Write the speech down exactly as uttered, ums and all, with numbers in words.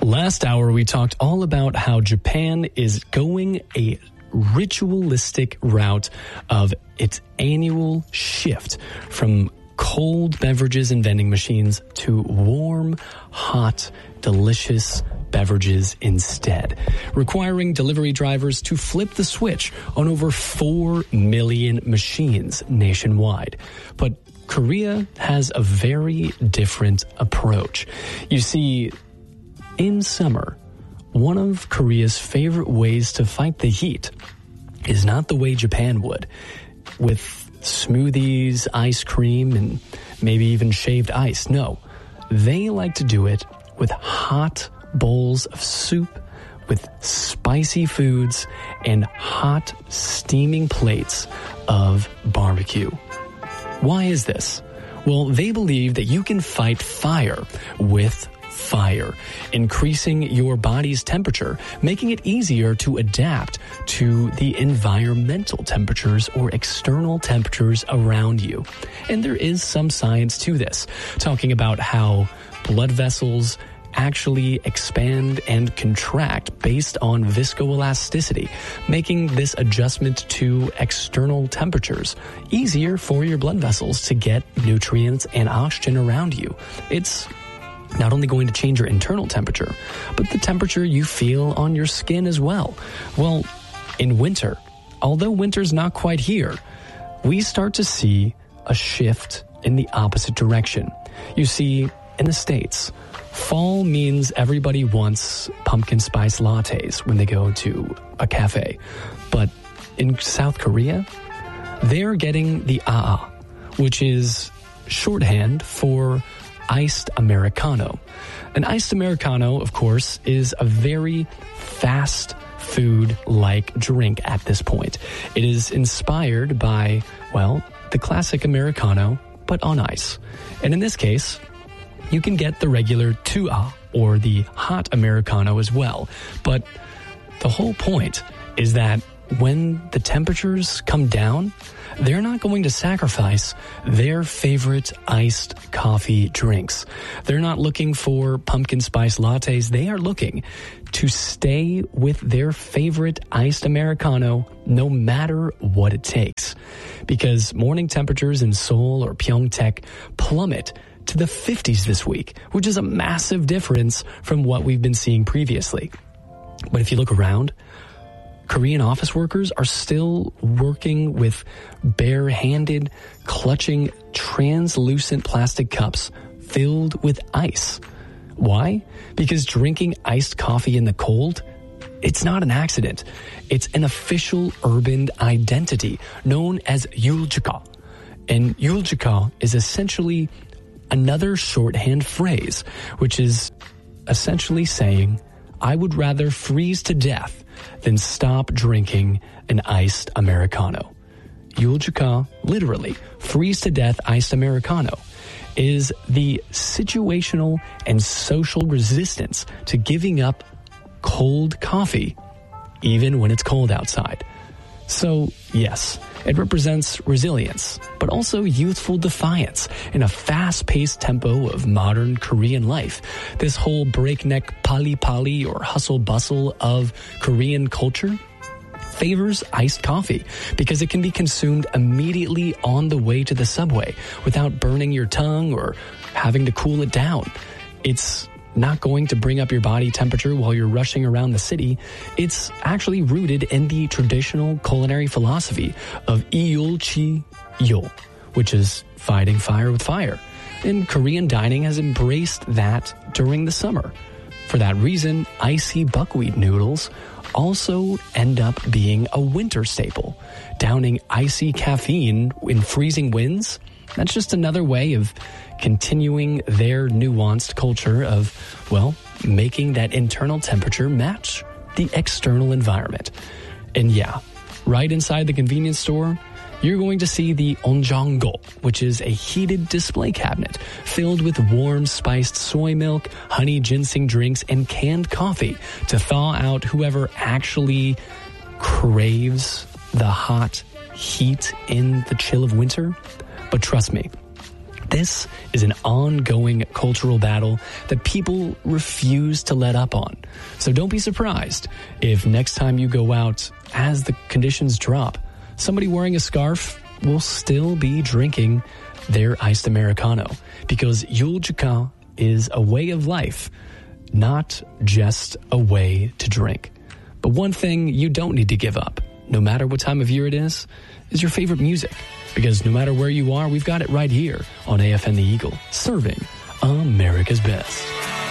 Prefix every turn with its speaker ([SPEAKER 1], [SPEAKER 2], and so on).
[SPEAKER 1] Last hour, we talked all about how Japan is going a ritualistic route of its annual shift from cold beverages and vending machines to warm, hot, delicious beverages instead, requiring delivery drivers to flip the switch on over four million machines nationwide. But Korea has a very different approach. You see, in summer, one of Korea's favorite ways to fight the heat is not the way Japan would, with smoothies, ice cream, and maybe even shaved ice. No, they like to do it with hot bowls of soup, with spicy foods, and hot, steaming plates of barbecue. Why is this? Well, they believe that you can fight fire with fire, increasing your body's temperature, making it easier to adapt to the environmental temperatures or external temperatures around you. And there is some science to this, talking about how blood vessels actually expand and contract based on viscoelasticity, making this adjustment to external temperatures easier for your blood vessels to get nutrients and oxygen around you. It's not only going to change your internal temperature, but the temperature you feel on your skin as well. Well, in winter, although winter's not quite here, we start to see a shift in the opposite direction. You see, in the States, fall means everybody wants pumpkin spice lattes when they go to a cafe. But in South Korea, they're getting the A A, which is shorthand for iced Americano. An iced Americano, of course, is a very fast food-like drink at this point. It is inspired by, well, the classic Americano, but on ice. And in this case, you can get the regular two A or the hot Americano as well. But the whole point is that when the temperatures come down, they're not going to sacrifice their favorite iced coffee drinks. They're not looking for pumpkin spice lattes. They are looking to stay with their favorite iced Americano no matter what it takes. Because morning temperatures in Seoul or Pyeongtaek plummet to the fifties this week, which is a massive difference from what we've been seeing previously. But if you look around, Korean office workers are still working with bare-handed, clutching translucent plastic cups filled with ice. Why? Because drinking iced coffee in the cold, it's not an accident. It's an official urban identity known as Yuljika. And Yuljika is essentially another shorthand phrase, which is essentially saying, I would rather freeze to death than stop drinking an iced Americano. Yuljika, literally, freeze to death iced Americano, is the situational and social resistance to giving up cold coffee, even when it's cold outside. So, yes, it represents resilience, but also youthful defiance in a fast-paced tempo of modern Korean life. This whole breakneck pali-pali or hustle-bustle of Korean culture favors iced coffee because it can be consumed immediately on the way to the subway without burning your tongue or having to cool it down. It's not going to bring up your body temperature while you're rushing around the city. It's actually rooted in the traditional culinary philosophy of Iulchi-yo, which is fighting fire with fire. And Korean dining has embraced that during the summer. For that reason, icy buckwheat noodles also end up being a winter staple. Downing icy caffeine in freezing winds, that's just another way of continuing their nuanced culture of, well, making that internal temperature match the external environment. And yeah, right inside the convenience store, you're going to see the onjango, which is a heated display cabinet filled with warm spiced soy milk, honey ginseng drinks, and canned coffee to thaw out whoever actually craves the hot heat in the chill of winter. But trust me, This is an ongoing cultural battle that people refuse to let up on. So don't be surprised if next time you go out, as the conditions drop, somebody wearing a scarf will still be drinking their iced Americano, because Yul Jika is a way of life, not just a way to drink. But one thing you don't need to give up, no matter what time of year it is, is your favorite music. Because no matter where you are, we've got it right here on A F N The Eagle, serving America's best.